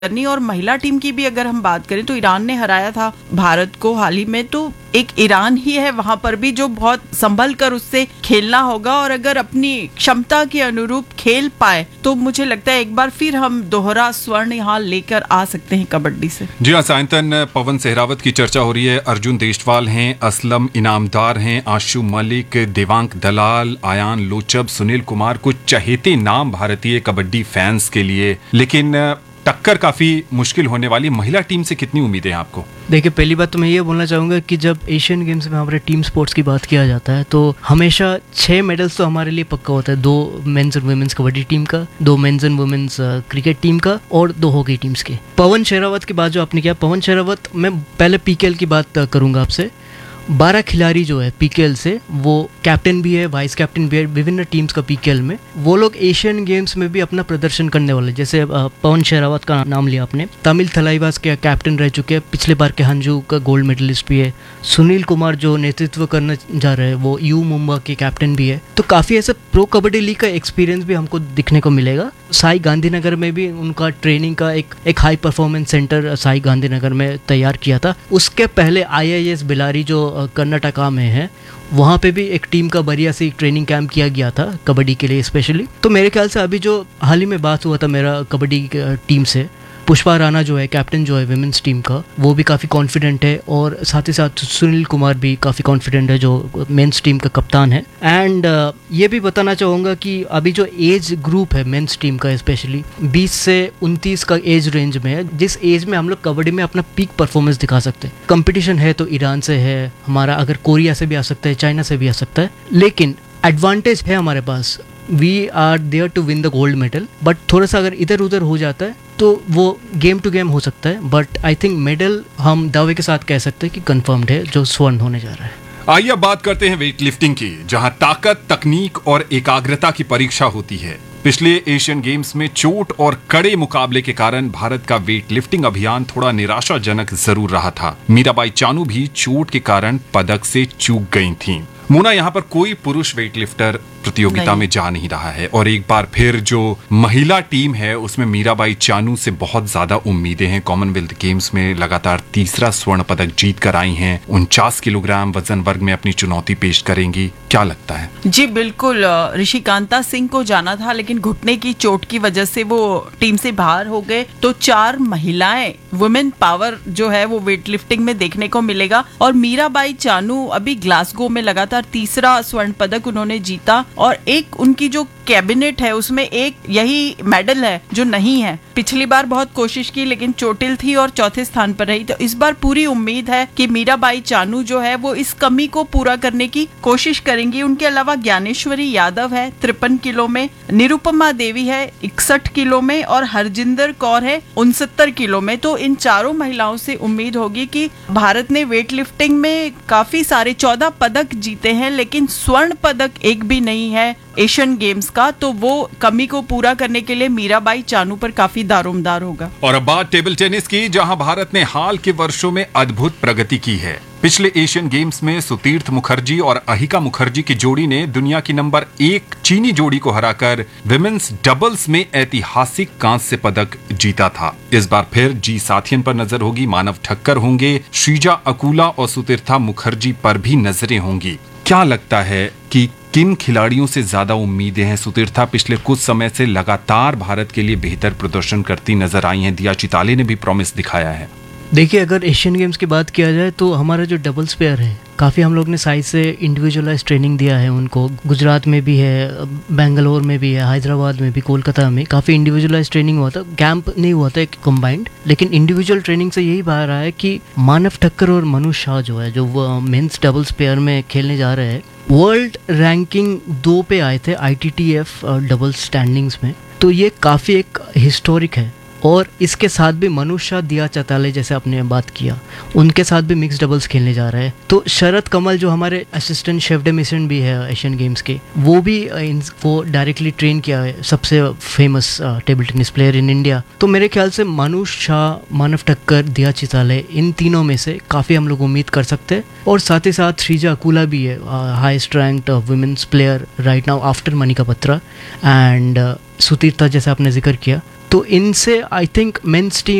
करनी। और महिला टीम की भी अगर हम बात करें तो ईरान ने हराया था भारत को हाल ही में, तो एक ईरान ही है वहां पर भी जो बहुत संभल कर उससे खेलना होगा, और अगर अपनी क्षमता के अनुरूप खेल पाए तो मुझे लगता है एक बार फिर हम दोहरा स्वर्ण यहाँ लेकर आ सकते हैं कबड्डी से। जी हाँ, सायंतन पवन सहरावत की चर्चा हो रही है। अर्जुन देशवाल हैं, असलम इनामदार हैं, आशु मलिक, देवांक दलाल, आयान लोचब, सुनील कुमार, कुछ चहेते नाम भारतीय कबड्डी फैंस के लिए, लेकिन टक्कर काफी मुश्किल होने वाली। महिला टीम से कितनी उम्मीदें हैं आपको? देखिए, पहली बात तो मैं ये बोलना चाहूँगा कि जब एशियन गेम्स में हमारे टीम स्पोर्ट्स की बात किया जाता है तो हमेशा 6 मेडल्स तो हमारे लिए पक्का होता है। 2 mains and women's kabaddi team का, 2 mains and women's cricket team का और 2 हॉकी टीम्स के। पवन शेरावत की बात जो आपने किया, पवन शेरावत, मैं पहले पीकेएल की बात करूँगा आपसे। 12 खिलाड़ी जो है पीकेएल से, वो कैप्टन भी है, वाइस कैप्टन भी है विभिन्न टीम्स का पीकेएल में। वो लोग एशियन गेम्स में भी अपना प्रदर्शन करने वाले। जैसे पवन शेरावत का नाम लिया आपने, तमिल थलाइवास के कैप्टन रह चुके हैं, पिछले बार के हंजू का गोल्ड मेडलिस्ट भी है। सुनील कुमार जो नेतृत्व करने जा रहे हैं वो यू मुंबा के कैप्टन भी है। तो काफ़ी ऐसे प्रो कबड्डी लीग का एक्सपीरियंस भी हमको दिखने को मिलेगा। साई गांधीनगर में भी उनका ट्रेनिंग का एक high performance centre Sai Gandhinagar में तैयार किया था। उसके पहले IIS बिलारी जो कर्नाटका में है, वहाँ पे भी एक टीम का बढ़िया सी ट्रेनिंग कैंप किया गया था कबड्डी के लिए स्पेशली। तो मेरे ख्याल से अभी जो हाल ही में बात हुआ था मेरा कबड्डी टीम से, पुष्पा राणा जो है कैप्टन जो है विमेंस टीम का, वो भी काफ़ी कॉन्फिडेंट है, और साथ ही साथ सुनील कुमार भी काफ़ी कॉन्फिडेंट है जो मेंस टीम का कप्तान है। एंड ये भी बताना चाहूँगा कि अभी जो एज ग्रुप है मेंस टीम का स्पेशली 20 से 29 का एज रेंज में है, जिस एज में हम लोग कबड्डी में अपना पीक परफॉर्मेंस दिखा सकते हैं। कंपटीशन है तो ईरान से है हमारा, अगर कोरिया से भी आ सकता है, चाइना से भी आ सकता है, लेकिन एडवांटेज है हमारे पास। We are there to win the gold medal, but थोड़ा सा अगर इधर उधर हो जाता है तो वो गेम टू गेम हो सकता है। बट आई थिंक मेडल हम दावे के साथ कह सकते हैं कि कंफर्म्ड है जो स्वर्ण होने जा रहा है। आइए अब बात करते हैं वेट लिफ्टिंग की, जहां ताकत, तकनीक और एकाग्रता की परीक्षा होती है। पिछले एशियन गेम्स में चोट और कड़े मुकाबले के कारण भारत का वेट लिफ्टिंग अभियान थोड़ा निराशाजनक जरूर रहा था। मीराबाई चानू भी चोट के कारण पदक से चूक गई थीं। मोना, यहाँ पर कोई पुरुष वेटलिफ्टर प्रतियोगिता में जा नहीं रहा है, और एक बार फिर जो महिला टीम है उसमें मीराबाई चानू से बहुत ज्यादा उम्मीदें हैं। कॉमनवेल्थ गेम्स में लगातार 3रा स्वर्ण पदक जीत कर आई हैं, 49 किलोग्राम वजन वर्ग में अपनी चुनौती पेश करेंगी। क्या लगता है? जी बिल्कुल, ऋषिकांता सिंह को जाना था लेकिन घुटने की चोट की वजह से वो टीम से बाहर हो गए। तो 4 महिलाएं, वुमेन पावर जो है वो वेटलिफ्टिंग में देखने को मिलेगा। और मीराबाई चानू अभी ग्लासगो में लगातार 3रा स्वर्ण पदक उन्होंने जीता, और एक उनकी जो कैबिनेट है उसमें एक यही मेडल है जो नहीं है। पिछली बार बहुत कोशिश की लेकिन चोटिल थी और 4थे स्थान पर रही। तो इस बार पूरी उम्मीद है कि मीराबाई चानू जो है वो इस कमी को पूरा करने की कोशिश करेंगी। उनके अलावा ज्ञानेश्वरी यादव है 53 किलो में, निरुपमा देवी है 61 किलो में, और हरजिंदर कौर है 69 किलो में। तो इन चारों महिलाओं से उम्मीद होगी कि भारत ने वेट लिफ्टिंग में काफी सारे 14 पदक जीते हैं, लेकिन स्वर्ण पदक एक भी नहीं है एशियन गेम्स का। तो वो कमी को पूरा करने के लिए मीराबाई चानू पर काफी दारोमदार होगा। और अब बात टेबल टेनिस की, जहां भारत ने हाल के वर्षों में अद्भुत प्रगति की है। पिछले एशियन गेम्स में सुतीर्थ मुखर्जी और अहिका मुखर्जी की जोड़ी ने दुनिया की नंबर 1 चीनी जोड़ी को हराकर विमेन्स डबल्स में ऐतिहासिक कांस्य पदक जीता था। इस बार फिर जी साथियन पर नजर होगी, मानव ठक्कर होंगे, श्रीजा अकुला और सुतीर्था मुखर्जी पर भी नजरें होंगी। क्या लगता है कि किन खिलाड़ियों से ज्यादा उम्मीदें हैं? सुतीर्था पिछले कुछ समय से लगातार भारत के लिए बेहतर प्रदर्शन करती नजर आई हैं। दिया चिताले ने भी प्रॉमिस दिखाया है। देखिए, अगर एशियन गेम्स की बात किया जाए तो हमारा जो डबल्स पेयर है, काफ़ी हम लोग ने साइड से इंडिविजुअलाइज ट्रेनिंग दिया है उनको। गुजरात में भी है, बेंगलोर में भी है, हैदराबाद में भी, कोलकाता में काफ़ी इंडिविजुअलाइज ट्रेनिंग हुआ था। कैंप नहीं हुआ था एक कंबाइंड, लेकिन इंडिविजुअल ट्रेनिंग से यही बाहर आया है कि मानव ठक्कर और मनु शाह जो है, जो मेंस डबल्स पेयर में खेलने जा रहे हैं, वर्ल्ड रैंकिंग 2 पे आए थे ITTF डबल्स स्टैंडिंग्स में। तो ये काफ़ी एक हिस्टोरिक है। और इसके साथ भी मनु शाह, दिया चताले जैसे आपने बात किया, उनके साथ भी मिक्स डबल्स खेलने जा रहे हैं। तो शरद कमल जो हमारे असिस्टेंट शेफ डे मिशन भी है एशियन गेम्स के, वो भी इनको डायरेक्टली ट्रेन किया है, सबसे famous table tennis player in India. तो मेरे ख्याल से मनु शाह, मानव ठक्कर, दिया चिताले, इन तीनों में से काफ़ी हम लोग उम्मीद कर सकते हैं। और साथ ही साथ श्रीजा अकुला भी है, highest ranked women's player right now after Manika Batra, and Sutirtha जैसे आपने जिक्र किया। तो इनसे आई थिंक मेंस टीम